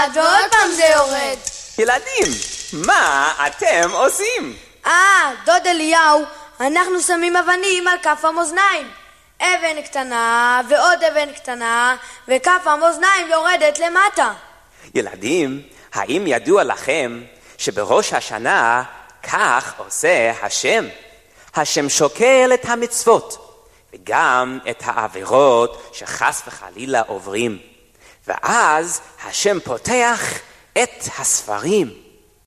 ועוד פעם זה יורד. ילדים, מה אתם עושים? דוד אליהו, אנחנו שמים אבנים על כף המאזניים. אבן קטנה ועוד אבן קטנה, וכף המאזניים יורדת למטה. ילדים, האם ידוע לכם שבראש השנה כך עושה השם? השם שוקל את המצוות וגם את העבירות שחס וחלילה עוברים, ואז השם פותח את הספרים